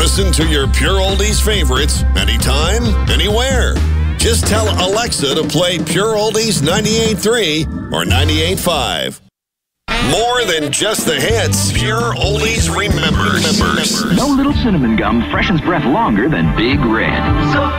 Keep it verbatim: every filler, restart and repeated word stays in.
Listen to your Pure Oldies favorites anytime, anywhere. Just tell Alexa to play Pure Oldies ninety-eight point three or ninety-eight point five. More than just the hits, Pure Oldies remembers. No little cinnamon gum freshens breath longer than Big Red. So